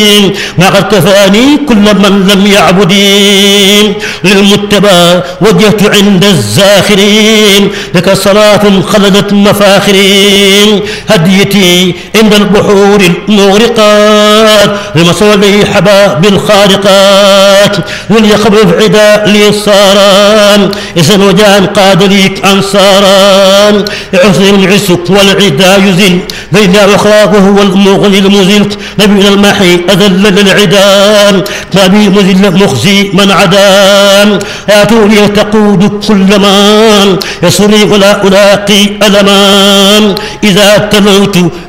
ما قد كفاني كل من لم يعبدين للمتبى وجهت عند الزاخرين لك صلاة خلدت مفاخرين هديتي عند البحور المغرقات لمصولي حباب الخارقات وليقبل عدا لي صاران إذن وجان قاد ليك أنصاران عصر العسك والعدا يزل بين أخلاقه هو المغني المزل نبينا المحي أذل للعدان نبي مذل مخزي من عدان آتوني تقود كل مان يسري ولا ألاقي ألمان إذا تلوت